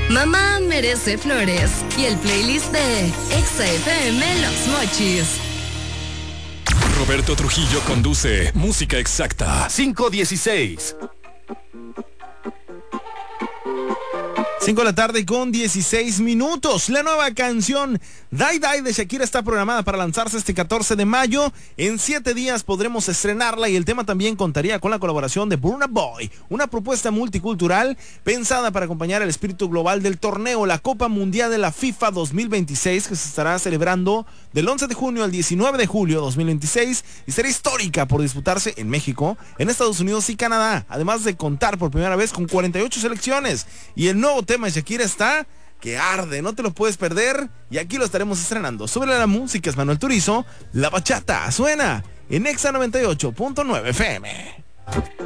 Mamá merece flores y el playlist de Exa FM Los Mochis. Roberto Trujillo conduce Música Exacta. 5:16. 5 de la tarde con 16 minutos. La nueva canción Die Die de Shakira está programada para lanzarse este 14 de mayo. En 7 días podremos estrenarla y el tema también contaría con la colaboración de Burna Boy. Una propuesta multicultural pensada para acompañar el espíritu global del torneo, la Copa Mundial de la FIFA 2026, que se estará celebrando del 11 de junio al 19 de julio 2026 y será histórica por disputarse en México, en Estados Unidos y Canadá, además de contar por primera vez con 48 selecciones. Y el nuevo tema de Shakira está que arde, no te lo puedes perder y aquí lo estaremos estrenando. Súbele a la música, es Manuel Turizo. La bachata suena en Exa 98.9 FM.